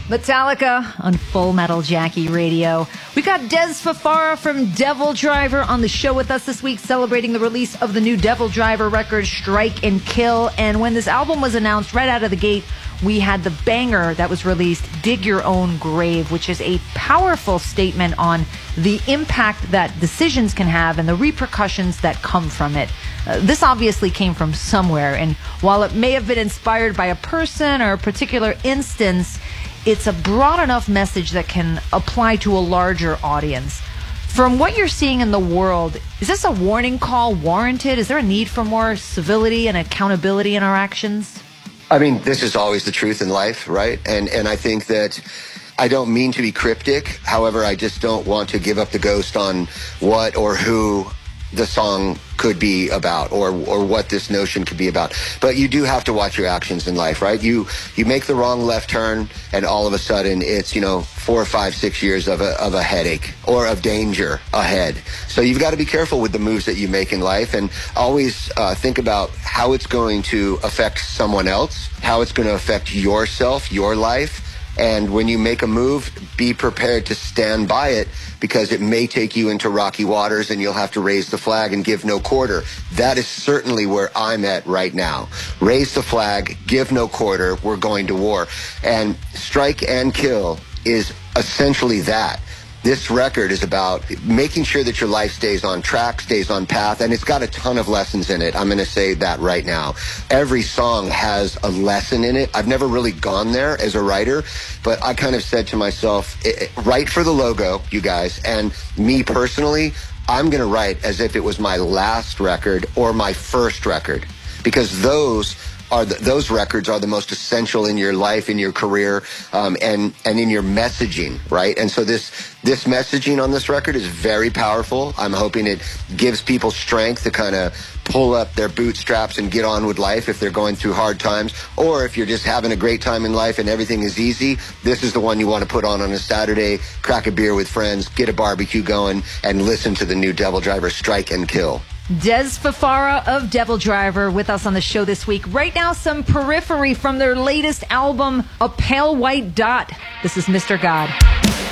Metallica on Full Metal Jackie Radio. We got Des Fafara from Devil Driver on the show with us this week, celebrating the release of the new Devil Driver record, Strike and Kill. And when this album was announced right out of the gate, we had the banger that was released, Dig Your Own Grave, which is a powerful statement on the impact that decisions can have and the repercussions that come from it. This obviously came from somewhere, and while it may have been inspired by a person or a particular instance, it's a broad enough message that can apply to a larger audience. From what you're seeing in the world, is this a warning call warranted? Is there a need for more civility and accountability in our actions? I mean, this is always the truth in life, right? And I think that I don't mean to be cryptic. However, I just don't want to give up the ghost on what or who the song could be about or what this notion could be about. But you do have to watch your actions in life, right? You make the wrong left turn and all of a sudden it's, 4 or 5, 6 years of a headache or of danger ahead. So you've got to be careful with the moves that you make in life and always think about how it's going to affect someone else, how it's going to affect yourself, your life. And when you make a move, be prepared to stand by it because it may take you into rocky waters and you'll have to raise the flag and give no quarter. That is certainly where I'm at right now. Raise the flag, give no quarter, we're going to war. And Strike and Kill is essentially that. This record is about making sure that your life stays on track, stays on path, and it's got a ton of lessons in it. I'm going to say that right now. Every song has a lesson in it. I've never really gone there as a writer, but I kind of said to myself, write for the logo, you guys, and me personally, I'm going to write as if it was my last record or my first record, because those records are the most essential in your life, in your career, and in your messaging, right? And so this messaging on this record is very powerful. I'm hoping it gives people strength to kind of pull up their bootstraps and get on with life if they're going through hard times, or if you're just having a great time in life and everything is easy, this is the one you want to put on a Saturday, crack a beer with friends, get a barbecue going, and listen to the new Devil Driver, Strike and Kill. Des Fafara of Devil Driver with us on the show this week. Right now, some periphery from their latest album, A Pale White Dot. This is Mr. God.